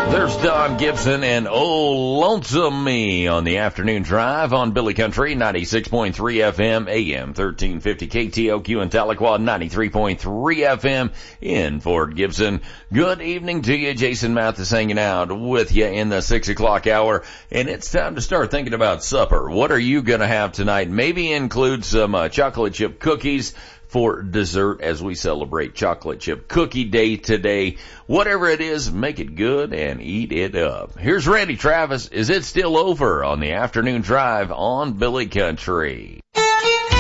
There's Don Gibson and Oh Lonesome Me on the afternoon drive on Billy Country, 96.3 FM, AM 1350 KTOQ in Tahlequah, 93.3 FM in Fort Gibson. Good evening to you. Jason Mathis hanging out with you in the 6 o'clock hour. And it's time to start thinking about supper. What are you going to have tonight? Maybe include some chocolate chip cookies for dessert as we celebrate Chocolate Chip Cookie Day today. Whatever it is, make it good and eat it up. Here's Randy Travis. Is it still over on the afternoon drive on Billy Country?